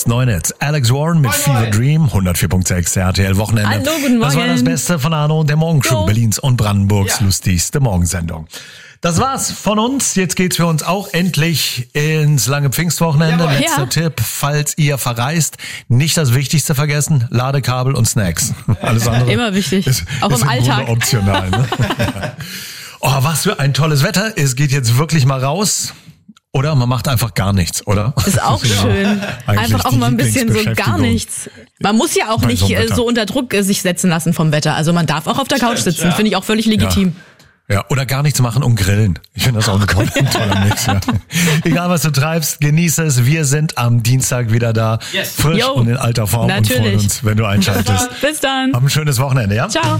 Jetzt Neunetz. Alex Warren mit Fever Dream, 104.6 RTL Wochenende. Hallo, guten Morgen. Das war das Beste von Arno, der Morgenshow, Berlins und Brandenburgs lustigste Morgensendung. Das war's von uns. Jetzt geht's für uns auch endlich ins lange Pfingstwochenende. Jawohl. Letzter Tipp, falls ihr verreist, nicht das Wichtigste vergessen, Ladekabel und Snacks. Alles andere Immer wichtig, ist, auch ist im Alltag. Grunde optional. Ne? Oh, was für ein tolles Wetter. Es geht jetzt wirklich mal raus. Oder man macht einfach gar nichts, oder? Ist auch schön. Einfach auch mal ein bisschen so gar nichts. Man muss ja auch nicht so unter Druck sich setzen lassen vom Wetter. Also man darf auch auf der Couch sitzen. Finde ich auch völlig legitim. Ja, oder gar nichts machen und grillen. Ich finde das auch ein toller Mix. Ja. Egal, was du treibst, genieße es. Wir sind am Dienstag wieder da. Yes. Frisch und in alter Form. Natürlich. Und freuen uns, wenn du einschaltest. Bis dann. Hab ein schönes Wochenende, ja? Ciao.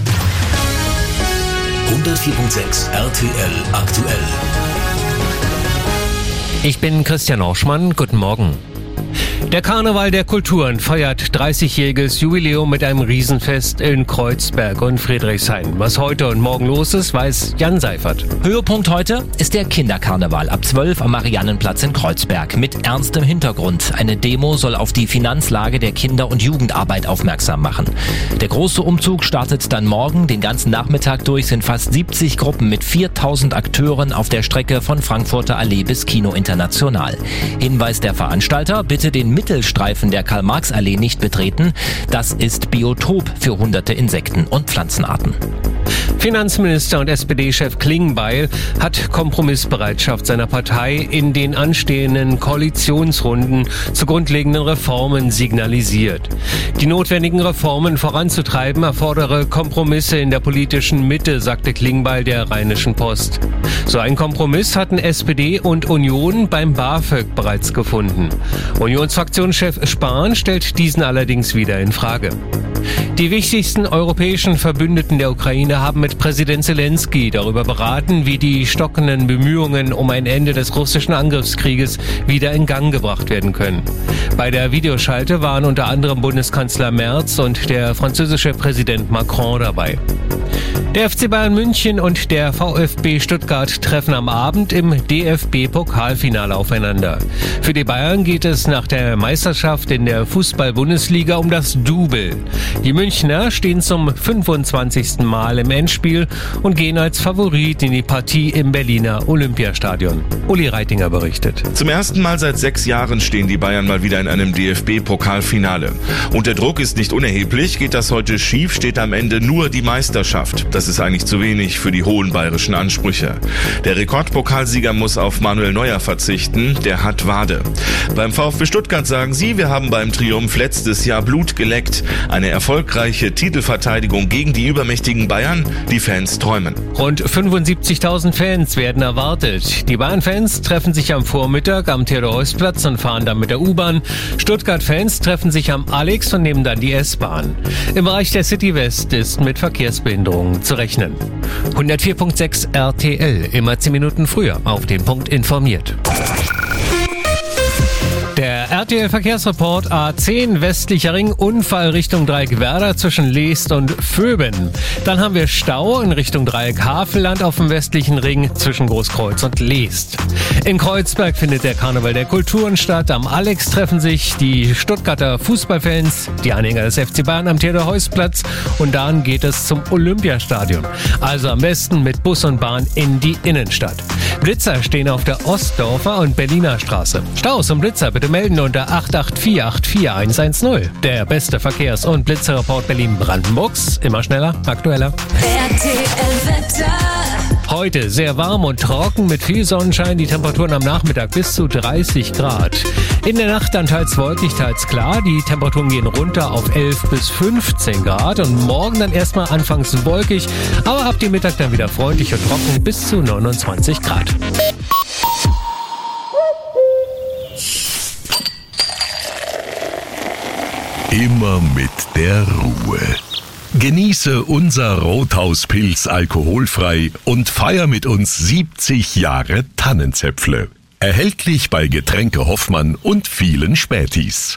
104.6 RTL aktuell. Ich bin Christian Orschmann. Guten Morgen. Der Karneval der Kulturen feiert 30-jähriges Jubiläum mit einem Riesenfest in Kreuzberg und Friedrichshain. Was heute und morgen los ist, weiß Jan Seifert. Höhepunkt heute ist der Kinderkarneval ab 12 am Mariannenplatz in Kreuzberg mit ernstem Hintergrund. Eine Demo soll auf die Finanzlage der Kinder- und Jugendarbeit aufmerksam machen. Der große Umzug startet dann morgen. Den ganzen Nachmittag durch sind fast 70 Gruppen mit 4000 Akteuren auf der Strecke von Frankfurter Allee bis Kino International. Hinweis der Veranstalter, bitte den Mittelstreifen der Karl-Marx-Allee nicht betreten. Das ist Biotop für hunderte Insekten- und Pflanzenarten. Finanzminister und SPD-Chef Klingbeil hat Kompromissbereitschaft seiner Partei in den anstehenden Koalitionsrunden zu grundlegenden Reformen signalisiert. Die notwendigen Reformen voranzutreiben erfordere Kompromisse in der politischen Mitte, sagte Klingbeil der Rheinischen Post. So ein Kompromiss hatten SPD und Union beim BAföG bereits gefunden. Unionsfraktionschef Spahn stellt diesen allerdings wieder in Frage. Die wichtigsten europäischen Verbündeten der Ukraine haben mit Präsident Zelensky darüber beraten, wie die stockenden Bemühungen um ein Ende des russischen Angriffskrieges wieder in Gang gebracht werden können. Bei der Videoschalte waren unter anderem Bundeskanzler Merz und der französische Präsident Macron dabei. Der FC Bayern München und der VfB Stuttgart treffen am Abend im DFB-Pokalfinale aufeinander. Für die Bayern geht es nach der Meisterschaft in der Fußball-Bundesliga um das Double. Die Münchner stehen zum 25. Mal im Endspiel und gehen als Favorit in die Partie im Berliner Olympiastadion. Uli Reitinger berichtet. Zum ersten Mal seit 6 Jahren stehen die Bayern mal wieder in einem DFB-Pokalfinale. Und der Druck ist nicht unerheblich. Geht das heute schief, steht am Ende nur die Meisterschaft. Das ist eigentlich zu wenig für die hohen bayerischen Ansprüche. Der Rekordpokalsieger muss auf Manuel Neuer verzichten. Der hat Wade. Beim VfB Stuttgart sagen sie, wir haben beim Triumph letztes Jahr Blut geleckt. Eine erfolgreiche Titelverteidigung gegen die übermächtigen Bayern. Die Fans träumen. Rund 75.000 Fans werden erwartet. Die Bayern-Fans treffen sich am Vormittag am Theodor-Heuss-Platz und fahren dann mit der U-Bahn. Stuttgart-Fans treffen sich am Alex und nehmen dann die S-Bahn. Im Bereich der City West ist mit Verkehrsbehinderungen zu rechnen. 104.6 RTL, immer 10 Minuten früher auf den Punkt informiert. Der RTL-Verkehrsreport A10 westlicher Ring, Unfall Richtung Dreieck Werder zwischen Leest und Vöben. Dann haben wir Stau in Richtung Dreieck Havelland auf dem westlichen Ring zwischen Großkreuz und Leest. In Kreuzberg findet der Karneval der Kulturen statt. Am Alex treffen sich die Stuttgarter Fußballfans, die Anhänger des FC Bayern am Theodor-Heuss-Platz und dann geht es zum Olympiastadion. Also am besten mit Bus und Bahn in die Innenstadt. Blitzer stehen auf der Ostdorfer und Berliner Straße. Staus und Blitzer bitte melden unter 884844110. Der beste Verkehrs- und Blitzerreport Berlin-Brandenburgs. Immer schneller, aktueller. RTL-Wetter. Heute sehr warm und trocken mit viel Sonnenschein. Die Temperaturen am Nachmittag bis zu 30 Grad. In der Nacht dann teils wolkig, teils klar. Die Temperaturen gehen runter auf 11 bis 15 Grad. Und morgen dann erstmal anfangs wolkig, aber ab dem Mittag dann wieder freundlich und trocken bis zu 29 Grad. Immer mit der Ruhe. Genieße unser Rothauspilz alkoholfrei und feier mit uns 70 Jahre Tannenzäpfle. Erhältlich bei Getränke Hoffmann und vielen Spätis.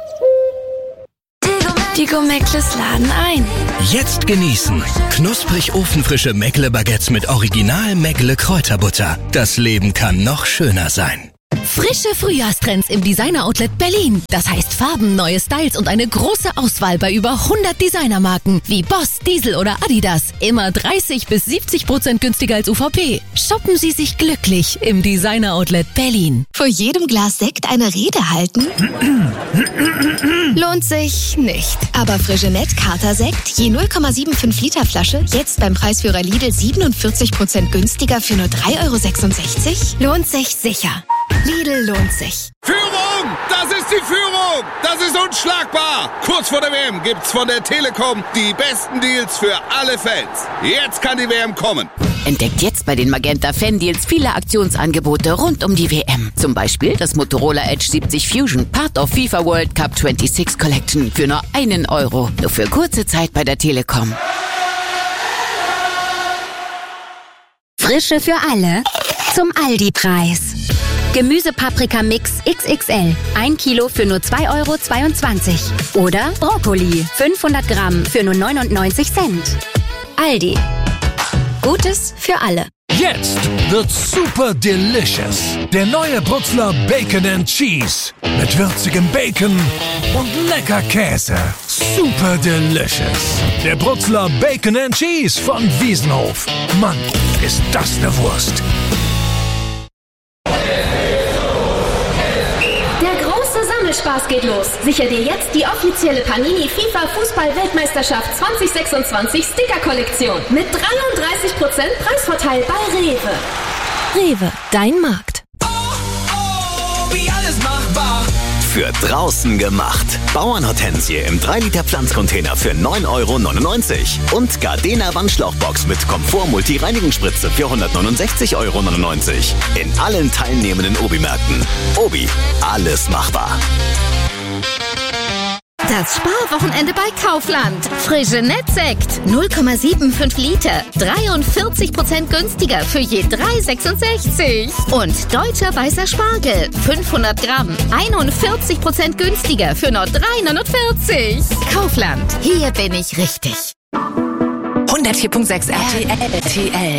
Die Go-Meckles laden ein. Jetzt genießen. Knusprig ofenfrische Meckle-Baguettes mit Original Meckle Kräuterbutter. Das Leben kann noch schöner sein. Frische Frühjahrstrends im Designer-Outlet Berlin. Das heißt Farben, neue Styles und eine große Auswahl bei über 100 Designermarken wie Boss, Diesel oder Adidas. Immer 30-70% günstiger als UVP. Shoppen Sie sich glücklich im Designer-Outlet Berlin. Vor jedem Glas Sekt eine Rede halten? Lohnt sich nicht. Aber Frigenet Kater-Sekt, je 0,75 Liter Flasche, jetzt beim Preisführer Lidl 47% günstiger für nur 3,66 €? Lohnt sich sicher. Lidl lohnt sich. Führung! Das ist die Führung! Das ist unschlagbar! Kurz vor der WM gibt's von der Telekom die besten Deals für alle Fans. Jetzt kann die WM kommen. Entdeckt jetzt bei den Magenta Fan-Deals viele Aktionsangebote rund um die WM. Zum Beispiel das Motorola Edge 70 Fusion, Part of FIFA World Cup 26 Collection für nur €1. Nur für kurze Zeit bei der Telekom. Frische für alle zum Aldi-Preis. Gemüsepaprika-Mix XXL. 1 Kilo für nur 2,22 €. Oder Brokkoli. 500 Gramm für nur 99 Cent. Aldi. Gutes für alle. Jetzt wird's super delicious. Der neue Brutzler Bacon and Cheese. Mit würzigem Bacon und lecker Käse. Super delicious. Der Brutzler Bacon and Cheese von Wiesenhof. Mann, ist das eine Wurst. Spaß geht los. Sicher dir jetzt die offizielle Panini FIFA Fußball-Weltmeisterschaft 2026 Sticker-Kollektion mit 33% Preisvorteil bei Rewe. Rewe, dein Markt. Wie alles machbar. Für draußen gemacht. Bauernhortensie im 3-Liter Pflanzcontainer für 9,99 € und Gardena Wandschlauchbox mit Komfort-Multi-Reinigungsspritze für 169,99 € in allen teilnehmenden Obi-Märkten. Obi, alles machbar. Das Sparwochenende bei Kaufland. Frigenet Sekt. 0,75 Liter. 43% günstiger für je 3,66 €. Und deutscher weißer Spargel. 500 Gramm. 41% günstiger für nur 3,49 €. Kaufland. Hier bin ich richtig. 104.6 RTL.